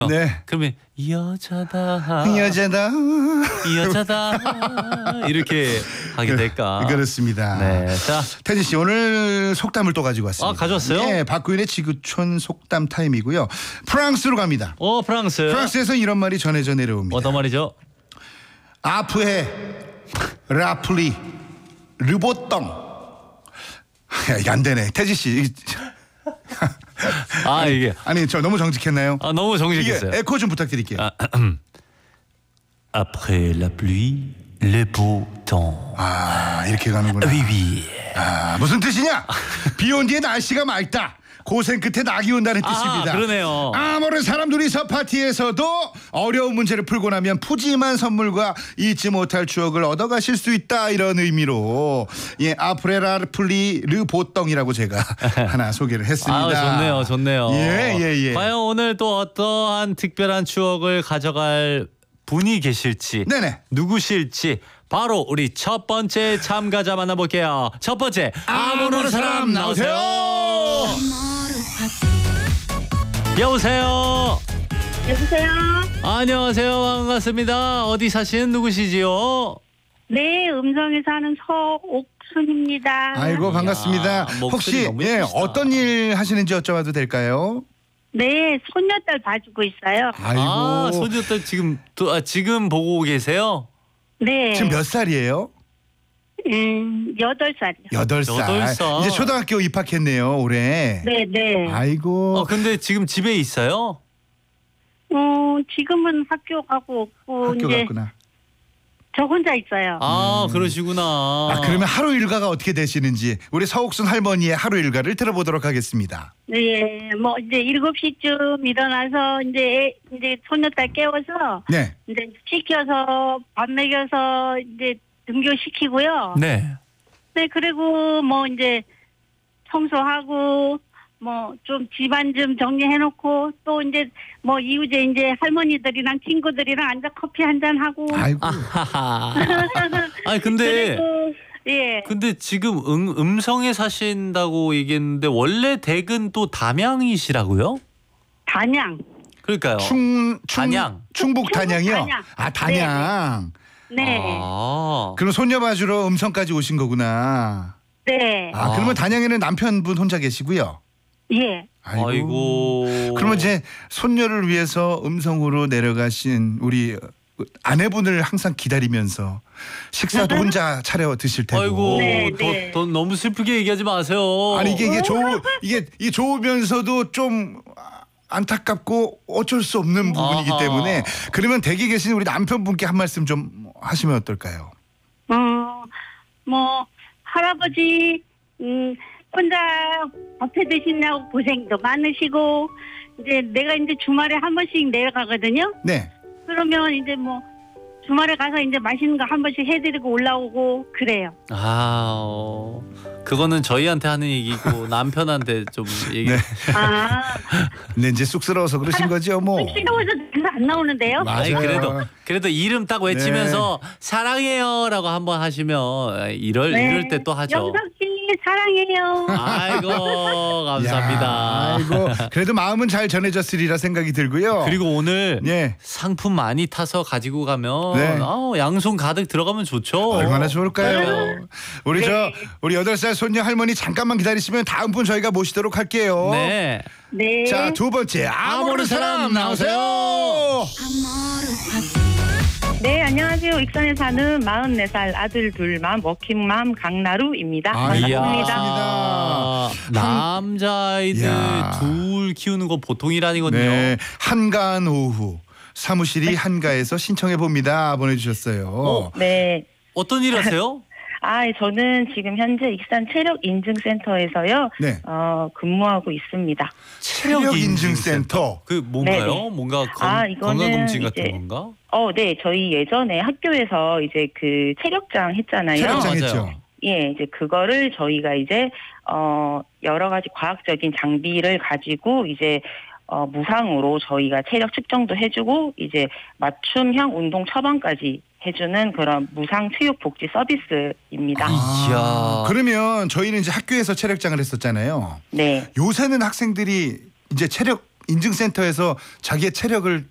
네. 그러면 여자다 이렇게 하게 될까? 그렇습니다. 네. 자, 태진 씨 오늘 속담을 또 가지고 왔습니다. 가져왔어요? 네, 박구윤의 지구촌 속담 타임이고요. 프랑스로 갑니다. 프랑스. 프랑스에서 이런 말이 전해져 내려옵니다. 어떤 말이죠? 아프해 라플리 르보똥. 이게 안 되네. 태진 씨. 이게 아니 저 너무 정직했나요? 너무 정직했어요. 이게 에코 좀 부탁드릴게요. Après la pluie, le beau temps. 이렇게 가는구나. Oui, oui. 무슨 뜻이냐? 비 온 뒤에 날씨가 맑다. 고생 끝에 낙이 온다는 뜻입니다. 그러네요. 아무런 사람 둘이서 파티에서도 어려운 문제를 풀고 나면 푸짐한 선물과 잊지 못할 추억을 얻어가실 수 있다. 이런 의미로 아프레라 플리 르보똥이라고 제가 하나 소개를 했습니다. 좋네요. 예. 과연 오늘 또 어떠한 특별한 추억을 가져갈 분이 계실지, 네네. 누구실지 바로 우리 첫 번째 참가자 만나볼게요. 첫 번째 아무런 사람 나오세요. 여보세요. 안녕하세요. 반갑습니다. 어디 사시는 누구시지요? 네, 음성에 사는 서옥순입니다. 아이고 반갑습니다. 혹시 너무 예쁘시다. 어떤 일 하시는지 여쭤봐도 될까요? 네, 손녀딸 봐주고 있어요. 아이고. 손주딸 지금 보고 계세요? 네. 지금 몇 살이에요? 8살이요. 8살. 이제 초등학교 입학했네요, 올해. 네. 아이고. 근데 지금 집에 있어요? 지금은 학교 가고 없고 학교 이제 갔구나. 저 혼자 있어요. 그러시구나. 그러면 하루 일과가 어떻게 되시는지 우리 서옥순 할머니의 하루 일과를 들어보도록 하겠습니다. 네, 뭐 이제 7시쯤 일어나서 이제 손녀딸 깨워서 네. 이제 씻겨서 밥 먹여서 이제 등교시키고요. 네. 네, 그리고 뭐 이제 청소하고 뭐 좀 집안 좀 정리해놓고 또 이제 뭐 이후에 이제 할머니들이랑 친구들이랑 앉아 커피 한잔 하고. 아이고. 근데 그리고 예. 근데 지금 음성에 사신다고 얘기했는데 원래 댁은 또 담양이시라고요? 단양. 그러니까요. 단양. 충북 단양이요? 단양. 단양. 네. 그럼 손녀 봐주러 음성까지 오신 거구나. 네. 그러면 단양에는 남편분 혼자 계시고요? 예. 아이고. 그러면 이제 손녀를 위해서 음성으로 내려가신 우리 아내분을 항상 기다리면서 식사도 혼자 차려 드실 테고. 아이고. 네. 더 너무 슬프게 얘기하지 마세요. 아니 이게 좋으면서도 좀 안타깝고 어쩔 수 없는 부분이기 때문에 그러면 댁에 계신 우리 남편분께 한 말씀 좀 하시면 어떨까요? 뭐 할아버지 혼자 밥해 드시냐고 고생도 많으시고 이제 내가 이제 주말에 한 번씩 내려가거든요. 네. 그러면 이제 뭐 주말에 가서 이제 맛있는 거 한 번씩 해드리고 올라오고 그래요. 그거는 저희한테 하는 얘기고 남편한테 좀 얘기. 네. 네, 이제 쑥스러워서 그러신 거죠, 뭐. 쑥스러워서 안 나오는데요. 맞아요. 그래도 이름 딱 외치면서 사랑해요라고 한번 하시면 이럴 때 또 하죠. 영석 씨 사랑해요. 아이고 감사합니다. 아이고 그래도 마음은 잘 전해졌으리라 생각이 들고요. 그리고 오늘 예. 상품 많이 타서 가지고 가면 네. 양손 가득 들어가면 좋죠. 얼마나 좋을까요? 우리 네. 우리 8살 손녀 할머니 잠깐만 기다리시면 다음 분 저희가 모시도록 할게요. 네. 네. 자, 두 번째 아모르 사람 나오세요. 네, 안녕하세요. 익산에 사는 44살 아들 둘맘 워킹맘 강나루입니다. 반갑습니다. 남자아이들 이야. 둘 키우는 거 보통일 아니거든요. 네, 한가한 오후 사무실이 한가에서 신청해 봅니다. 보내주셨어요. 네. 어떤 일 하세요? 저는 지금 현재 익산 체력인증센터에서요. 네. 근무하고 있습니다. 체력인증센터. 그 뭔가요? 네네. 뭔가 이거는 건강검진 같은 이제 건가? 네. 저희 예전에 학교에서 이제 그 체력장 했잖아요. 체력장 맞아요. 했죠. 예, 이제 그거를 저희가 이제 여러 가지 과학적인 장비를 가지고 이제 무상으로 저희가 체력 측정도 해주고 이제 맞춤형 운동 처방까지 해주는 그런 무상 체육 복지 서비스입니다. 이야. 그러면 저희는 이제 학교에서 체력장을 했었잖아요. 네. 요새는 학생들이 이제 체력 인증센터에서 자기의 체력을